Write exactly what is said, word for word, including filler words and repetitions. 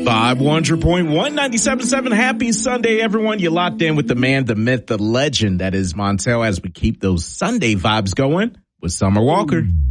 five hundred point one, ninety-seven point seven. Happy Sunday, everyone. You're locked in with the man, the myth, the legend that is Montel as we keep those Sunday vibes going with Summer Walker.